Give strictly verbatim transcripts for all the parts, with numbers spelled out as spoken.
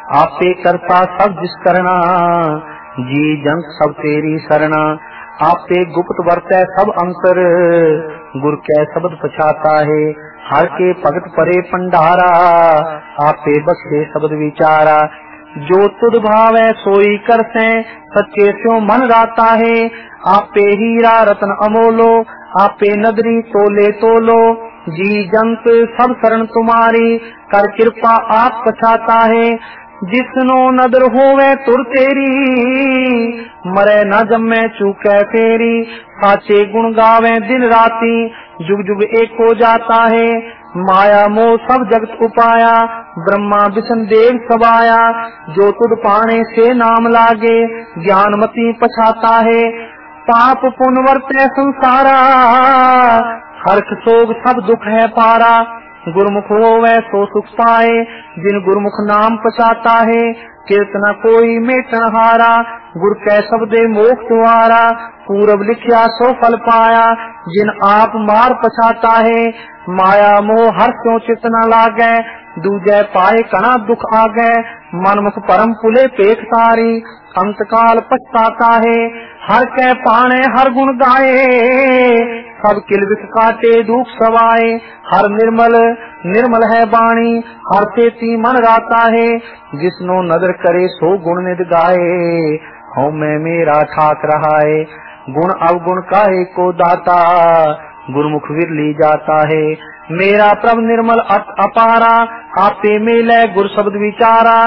आपे करता सब जिस करना, जी जंत सब तेरी सरना। आपे गुप्त वर्तै सब अंतर, गुर कै शब्द पछाता है। हर के भगत परे भंडारा, आपे बसे शब्द विचारा। जो तुद भावै सोई करसै, सच्चे स्यों मन राता है। आपे हीरा रतन अमोलो, आपे नदरी तोले तोलो। जी जंत सब शरण तुम्हारी, कर कृपा आप पछाता है। जिसनो नदर होवे तुर तेरी, मरे न जम्मे चूकै फेरी। साचे गुण गावे दिन राती, जुग जुग एक हो जाता है। माया मोह सब जगत उपाया, ब्रह्मा विष्णु देव सबाया। जो तुद पाने से नाम लागे, ज्ञानमती पछाता है। पाप पुण्य वर्ते संसारा, हर्ष शोक सब दुख है पारा। गुरमुख होवे सो सुख पाए, जिन गुरमुख नाम पछाता है। कीर्तन कोई मेटन हारा, गुर कै शब्दे मोक्ष द्वारा। पूरब लिखिया सो फल पाया, जिन आप मार पछाता है। माया मोह हर क्यों चित न लागै, दूजै पाए कणा दुख आगै। मनमुख परम पुले पेट सारी, अंत काल पछताता है। हर कै पाने हर गुण गाए, सब किल विख काटे दुख सवाए। हर निर्मल निर्मल है बाणी, हर से ती मन राता है। जिसनो नदर करे सो गुण निद गाए, हूँ मैं मेरा ठाक रहा है। गुण अवगुण काहे को दाता, गुरमुख विरली जाता है। मेरा प्रभ निर्मल अत अपारा, आपे मेले गुर शब्द विचारा।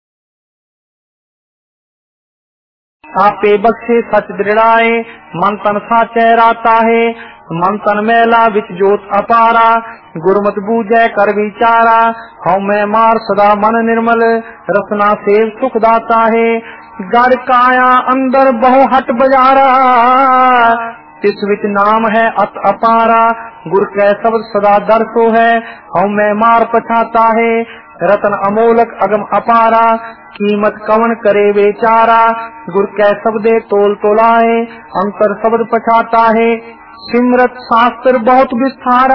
आपे बख्शे सच दृढ़ाए, मन तन साचै राता है। मन तन मैला विच जोत अपारा, गुरमत बूझै कर विचारा। हूँ मैं मार सदा मन निर्मल, रसना सेव सुख दाता है। गढ़ काया अंदर बहु हट बजारा, तिस विच नाम है अत अपारा। गुर कै शब्द सदा दरसो है, हूँ मैं मार पछाता है। रतन अमोलक अगम अपारा, कीमत कवन करे बेचारा। गुर कै शब्दे तोल तोलाए, अंतर शब्द पछाता है। सिमरत शास्त्र बहुत विस्तारा,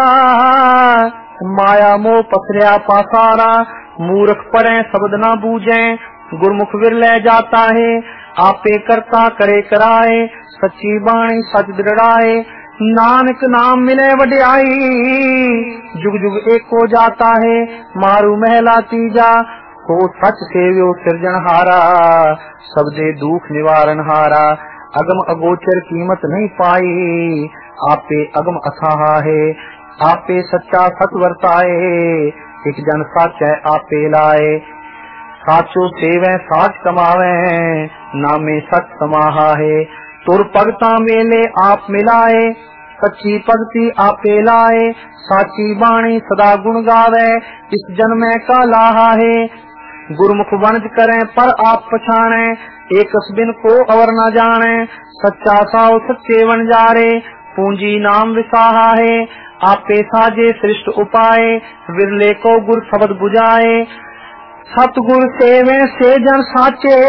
माया मोह पसरिया पासारा। मूर्ख पढ़े शब्द न बूझे, गुरमुख विरले जाता है। आपे करता करे कराए, सच्ची बाणी सच दृढ़ाए। नानक नाम मिले वड्याई, जुग जुग एक हो जाता है। मारू महला तीजा, हो सच सेव्यो सिरजनहारा। सबदे दुख निवारण हारा, अगम अगोचर कीमत नहीं पाई। आपे अगम अथाहा है, आपे सच्चा सत वर्ताए। एक जन साचै आपे लाए, साचो सेवै साच कमावे। नामे सच समाहा है, तुर भगता मेले आप मिलाए। सच्ची भगति आपे लाए, साची बाणी सदा गुण गावे। इस जन्म का लाहा है, गुरमुख वणज करें पर आप पछाणे। एक बिन को अवर न जाने, सच्चा साव सच्चे वनजारे। पूंजी नाम विसाहा है, आपे साजे सृष्ट उपाय। विरले को गुर शब्द बुझाए, सतगुर सेवे से जन साचे।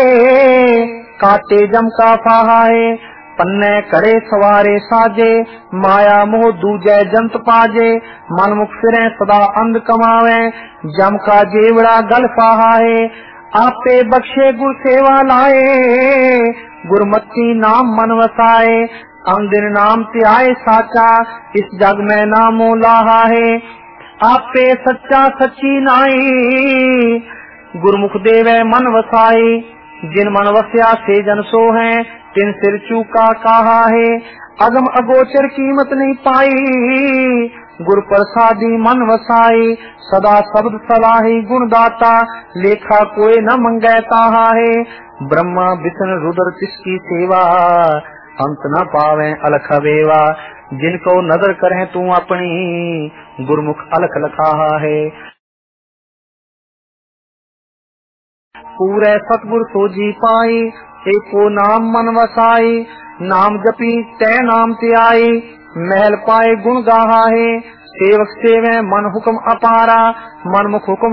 काटे जम का फाहा है, पन्ने करे सवारे साजे। माया मोह दूजै जंत पाजे, मनमुख फिरे सदा अंध कमावे। जम का जेवड़ा गल पाहा है, आपे बख्शे गुर सेवा लाए। गुरमती नाम मन वसाए, अंदिन नाम त्याय साचा। इस जग में नामो लाहा है, आपे सच्चा सच्ची नाई। गुरमुख देवे मन वसाई, जिन मन वस्या से जन सो है। तिन सिर चूका कहा है, अगम अगोचर कीमत नहीं पाई। गुर प्रसादी मन वसाई, सदा शब्द सलाही गुणदाता। लेखा कोई न मंगे ताहा है, ब्रह्मा विष्णु रुद्र तिसकी सेवा। अंत न पावे अलख वेवा, जिनको नजर करें तू अपनी। गुरमुख अलख लखाहा है, पूरे सतगुर सोजी पाई। एको नाम मन वसाई, नाम जपी तै नाम ते आई। महल पाए गुण गाहा है, सेवक सेवे मन हुक्म अपारा। मन मुख हुक्म